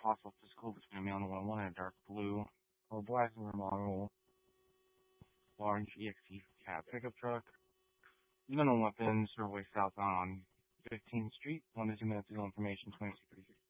possible physical between a male and a woman in a dark blue or black model large EXT cab pickup truck. Even on weapons or way southbound on 15th Street. 1 to 2 minutes ago information 2236.